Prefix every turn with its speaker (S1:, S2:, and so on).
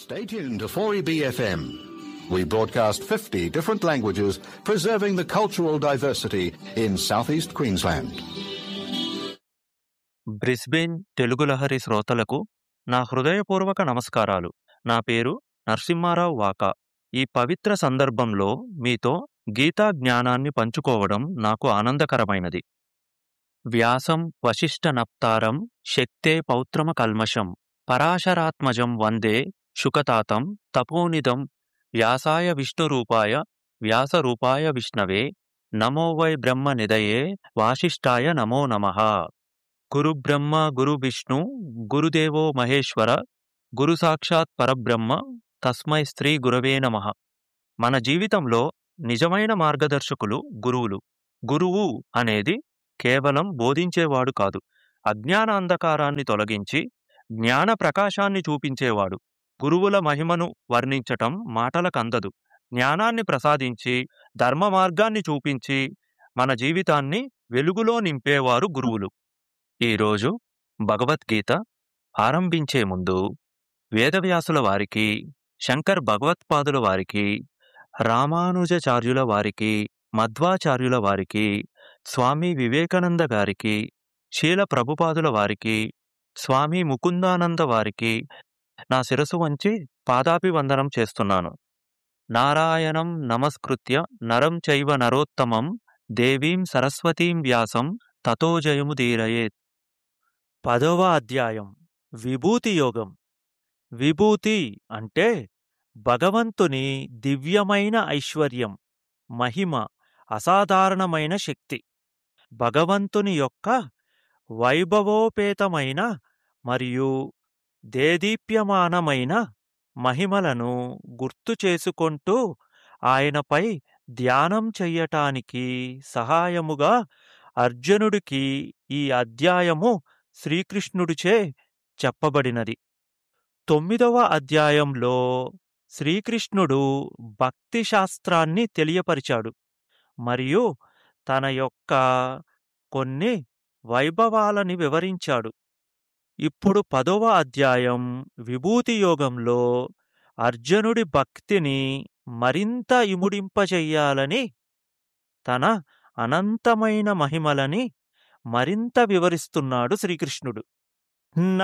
S1: Stay tuned to 4EBFM. We broadcast 50 different languages, preserving the cultural diversity in southeast Queensland.
S2: Brisbane Telugu Lahari శ్రోతలకు నా హృదయపూర్వక నమస్కారాలు. నా పేరు నరసింహారావు వాకా. ఈ పవిత్ర సందర్భంలో మీతో గీతా జ్ఞానాన్ని పంచుకోవడం నాకు ఆనందకరమైనది. వ్యాసం వశిష్ఠ నప్తారం శక్తే పౌత్రమ కల్మషం పరాశరాత్మజం వందే శుకతాతం తపోనిదం వ్యాసాయ విష్ణురూపాయ వ్యాసరూపాయ విష్ణవే నమో వై బ్రహ్మ నిదయే వాసిష్ఠాయ నమో నమః. గురుబ్రహ్మ గురువిష్ణు గురుదేవో మహేశ్వర గురు సాక్షాత్ పరబ్రహ్మ తస్మై శ్రీ గురవే నమః. మన జీవితంలో నిజమైన మార్గదర్శకులు గురువులు. గురువు అనేది కేవలం బోధించేవాడు కాదు, అజ్ఞాన అంధకారాన్ని తొలగించి జ్ఞాన ప్రకాశాన్ని చూపించేవాడు. గురువుల మహిమను వర్ణించటం మాటలకందదు. జ్ఞానాన్ని ప్రసాదించి ధర్మ మార్గాన్ని చూపించి మన జీవితాన్ని వెలుగులో నింపేవారు గురువులు. ఈరోజు భగవద్గీత ఆరంభించే ముందు వేదవ్యాసుల వారికి, శంకర్ భగవత్పాదుల వారికి, రామానుజాచార్యుల వారికి, మధ్వాచార్యుల వారికి, స్వామి వివేకానంద గారికి, శీల ప్రభుపాదుల వారికి, స్వామి ముకుందానంద వారికి నా శిరసు వంచి పాదాభివందనం చేస్తున్నాను. నారాయణం నమస్కృత్య నరం చైవ నరోత్తమం దేవీం సరస్వతీం వ్యాసం తతో జయముదీరయేత్. 10వ అధ్యాయం విభూతి యోగం. విభూతి అంటే భగవంతుని దివ్యమైన ఐశ్వర్యం, మహిమ, అసాధారణమైన శక్తి. భగవంతుని యొక్క వైభవోపేతమైన మరియు దేదీప్యమానమైన మహిమలను గుర్తు చేసుకుంటూ ఆయనపై ధ్యానం చెయ్యటానికి సహాయముగా అర్జునుడికి ఈ అధ్యాయము శ్రీకృష్ణుడిచే చెప్పబడినది. 9వ అధ్యాయంలో శ్రీకృష్ణుడు భక్తి శాస్త్రాన్ని తెలియపరిచాడు మరియు తన యొక్క కొన్ని వైభవాలని వివరించాడు. ఇప్పుడు 10వ అధ్యాయం విభూతి యోగంలో అర్జునుడి భక్తిని మరింత ఇముడింపజెయ్యాలని తన అనంతమైన మహిమలని మరింత వివరిస్తున్నాడు శ్రీకృష్ణుడు.